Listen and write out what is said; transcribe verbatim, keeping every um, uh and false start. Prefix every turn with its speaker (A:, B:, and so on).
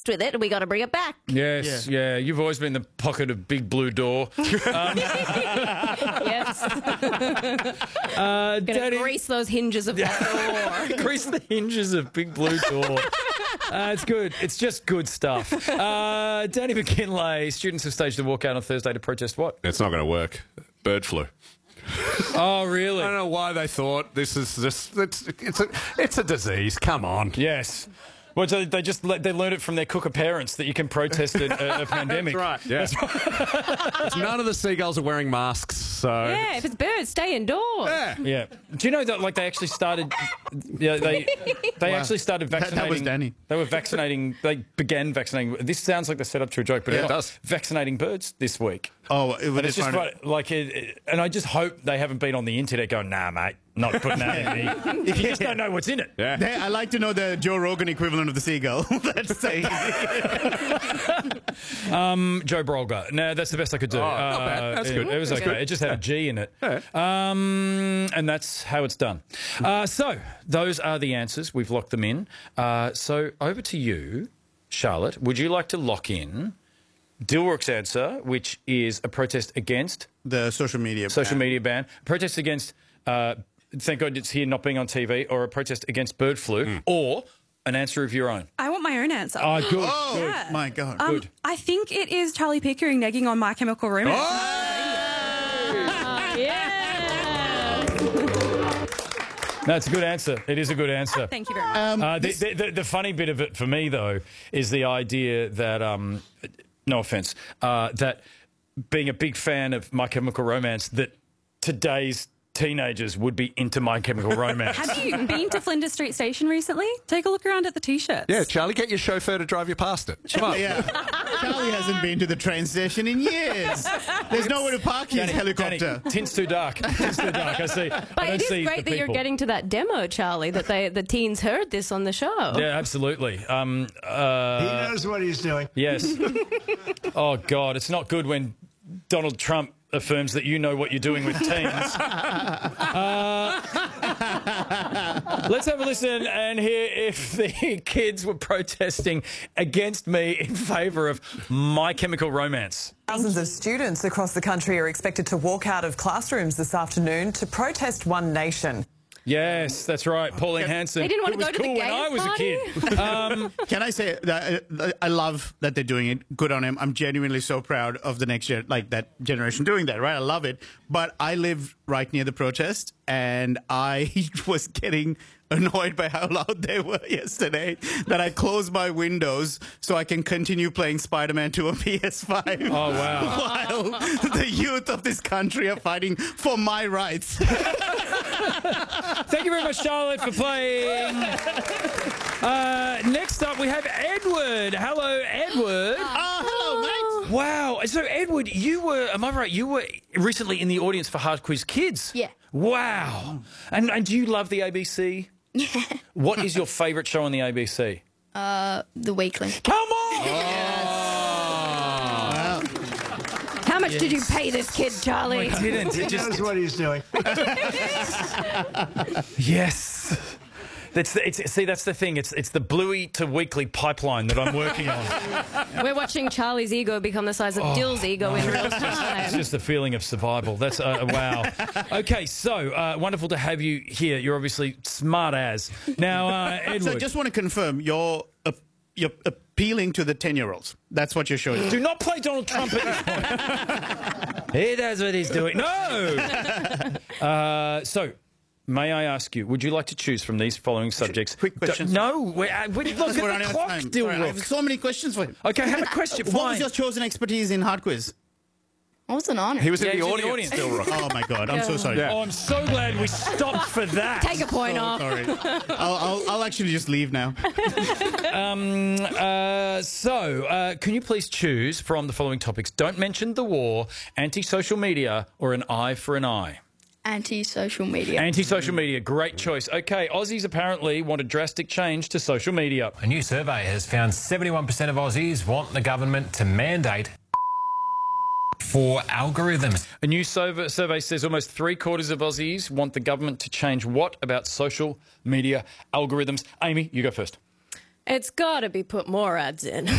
A: with it and we got to bring it back.
B: Yes, yeah. yeah. You've always been the pocket of Big Blue Door. Um,
A: yes.
B: uh,
A: Gonna
B: Danny,
A: grease those hinges of that door.
B: grease the hinges of Big Blue Door. Uh, it's good. It's just good stuff. Uh, Danny McKinlay, students have staged a walkout on Thursday to protest what?
C: It's not going to work. Bird flu.
B: Oh, really?
C: I don't know why they thought this is just it's it's a it's a disease. Come on.
B: Yes. Well, so they just let, they learned it from their cooker parents that you can protest a, a, a pandemic.
C: That's right. Yeah. That's right. None of the seagulls are wearing masks, so
A: Yeah, if it's birds, stay indoors.
C: yeah.
B: Yeah. Do you know that like they actually started? Yeah, they they
D: Wow.
B: actually started
D: That-
B: vaccinating.
D: that was Danny.
B: They were vaccinating. They began vaccinating. This sounds like they're set up to a joke, but
C: Yeah,
B: it's
C: it
B: not.
C: does.
B: Vaccinating birds this week.
D: Oh, it
B: And
D: was
B: it's just fun, like, it, it- and I just hope they haven't been on the internet going, nah, mate, not putting that in me. You just don't know what's in it.
C: Yeah.
D: They, I like to know the Joe Rogan equivalent of the seagull. That's saying.
B: Um, Joe Brolga. No, that's the best I could do.
C: Oh, not bad. That's
B: it,
C: good.
B: It was
C: That's
B: okay.
C: good.
B: It just had a G in it.
C: Yeah.
B: Um, and that's how it's done. Uh, so those are the answers. We've locked them in. Uh, so over to you, Charlotte. Would you like to lock in Dilrook's answer, which is a protest against
D: The social media.
B: social
D: ban.
B: media ban, a protest against, uh, thank God it's here not being on T V, or a protest against bird flu, or an answer of your own?
E: I want my own answer.
B: Oh, good.
D: Oh,
B: good.
E: Yeah.
D: my God.
E: Um,
B: good.
E: I think it is Charlie Pickering negging on My Chemical Romance.
A: Yeah.
B: That's a good answer. It is a good answer.
E: Thank you very much.
D: Um,
B: Uh, the,
D: this-
B: the, the, the funny bit of it for me, though, is the idea that, um, no offence, uh, that being a big fan of My Chemical Romance, that today's teenagers would be into My Chemical Romance.
E: Have you been to Flinders Street Station recently? Take a look around at the T-shirts.
C: Yeah, Charlie, get your chauffeur to drive you past it. Come on.
D: yeah. Charlie hasn't been to the train station in years. There's nowhere to park his
B: Danny,
D: helicopter.
B: Danny, tint's too dark. Tint's too dark. I see. I
A: But
B: don't
A: it is
B: see
A: great
B: the
A: that you're
B: people.
A: getting to that demo, Charlie, that they the teens heard this on the show.
B: Yeah, absolutely. Um, uh,
F: He knows what he's doing.
B: Yes. Oh, God, it's not good when Donald Trump affirms that you know what you're doing with teens. Uh, let's have a listen and hear if the kids were protesting against me in favour of My Chemical Romance.
G: Thousands of students across the country are expected to walk out of classrooms this afternoon to protest One Nation.
B: Yes, that's right. Pauline Hanson.
A: They didn't want
B: It
A: to
B: was
A: go to the
B: cool when
A: gay
B: I was
A: party?
B: a kid. Um,
D: Can I say that uh, I love that they're doing it. Good on him. I'm genuinely so proud of the next gen, like that generation doing that. Right? I love it. But I live right near the protest, and I was getting annoyed by how loud they were yesterday that I closed my windows so I can continue playing Spider-Man two on P S five.
B: oh, wow.
D: While the youth of this country are fighting for my rights.
B: Thank you very much, Charlotte, for playing. Uh, next up, we have Edward. Hello, Edward.
D: Oh, hello, mate.
B: Wow. So, Edward, you were, am I right, you were recently in the audience for Hard Quiz Kids?
A: Yeah.
B: Wow. And, and do you love the A B C? Yeah. What is your favourite show on the A B C?
H: Uh, The Weekly.
B: Come on!
A: How much did you pay this kid, Charlie?
B: I didn't.
F: He
B: It just,
F: knows what he's doing.
B: yes. That's the, it's, see, that's the thing. It's it's the Bluey to Weekly pipeline that I'm working on.
A: We're watching Charlie's ego become the size of Dill's ego in real
B: It's
A: time.
B: just the feeling of survival. That's uh, wow. Okay, so uh, wonderful to have you here. You're obviously smart as. Now, uh, Edward.
D: So I just want to confirm you're uh, you're appealing to the ten-year-olds. That's what you're showing.
B: Do not play Donald Trump at this point. He knows what he's doing. No! Uh, so, may I ask you, would you like to choose from these following subjects?
D: Quick questions.
B: D- no, we're, uh, we're, look
D: We're
B: at
D: running
B: the
D: out of
B: clock,
D: time. Sorry, I have
B: Dilrook.
D: so many questions for him.
B: Okay, have a question.
D: What
B: Fine.
D: was your chosen expertise in hard quiz?
H: I wasn't on it.
C: He was
B: Yeah,
C: in, the
B: he's in the
C: audience,
B: audience.
C: Dilrook.
D: Oh my God, I'm so sorry.
B: Oh, I'm so glad we stopped for that.
A: Take a point
D: So
A: off.
D: sorry. I'll, I'll, I'll actually just leave now.
B: Um, uh, so, uh, can you please choose from the following topics? Don't mention the war, anti-social media, or an eye for an eye.
H: Anti-social media.
B: Anti-social media, great choice. Okay, Aussies apparently want a drastic change to social media.
I: A new survey has found seventy-one percent of Aussies want the government to mandate for algorithms.
B: A new survey, survey says almost three quarters of Aussies want the government to change what about social media algorithms? Amy, you go first.
A: It's got to be put more ads in.